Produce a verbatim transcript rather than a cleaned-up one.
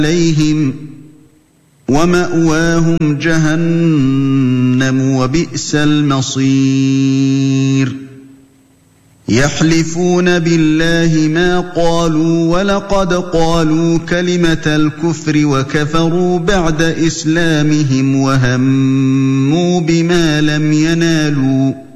عَلَيْهِمْ وَمَأْوَاهُمْ جَهَنَّمُ وَبِئْسَ الْمَصِيرُ يَحْلِفُونَ بِاللَّهِ مَا قَالُوا وَلَقَدْ قَالُوا كَلِمَةَ الْكُفْرِ وَكَفَرُوا بَعْدَ إِسْلَامِهِمْ وَهَمُّوا بِمَا لَمْ يَنَالُوا